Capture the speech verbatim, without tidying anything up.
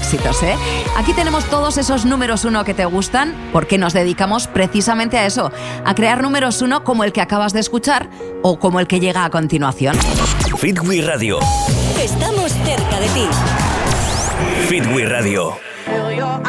éxitos, ¿eh? Aquí tenemos todos esos números uno que te gustan, porque nos dedicamos precisamente a eso, a crear números uno como el que acabas de escuchar o como el que llega a continuación. Fit We Radio. Estamos cerca de ti. Fit We Radio. Feel your